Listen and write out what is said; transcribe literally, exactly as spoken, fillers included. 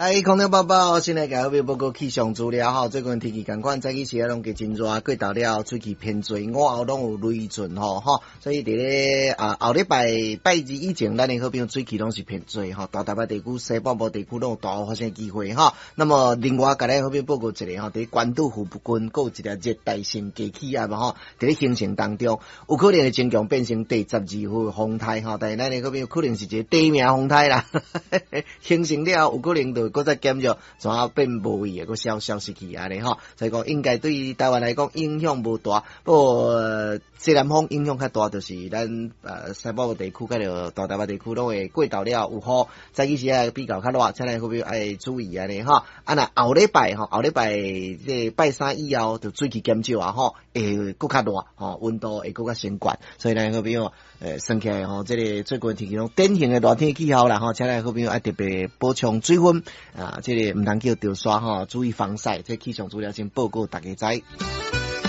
哎，空调宝宝，先来给各位报告气象资料哈。最近天气同款，早起时啊拢加真热，过到了水气偏多，午后拢有雷阵吼哈。所以伫咧啊后礼拜拜二以前，咱的好朋友水气拢是偏多哈。大台北地区、西北部地区拢有大雨发生机会哈。那么另外，甲咱好朋友报告一个哈，伫关渡附近，搁有一条热带性低气压嘛吼，伫咧形成当中，有可能会增强变成第十二号风台哈。但是咱的好朋友可能是一个地名风台啦，形成了有可能就搁再减弱，怎啊变无位诶，搁消消失去安尼吼。所以讲应该对于台湾来讲影响无大，不过、呃、西南风影响较大，就是咱呃西北地区甲着大台北地区拢会过到了有雨，早起时啊比较较热，请咱好朋友爱注意安尼吼。啊那后礼拜吼，后礼拜这拜三以後就水氣減少啊吼，會更較熱吼，溫度會更較升懸，所以咱好朋友誒算起來吼，這個最近天氣攏典型嘅熱天氣候啦吼，請咱好朋友愛特別補充水分啊，這個唔通叫潮刷吼，注意防曬，這氣象資料先報告大家知。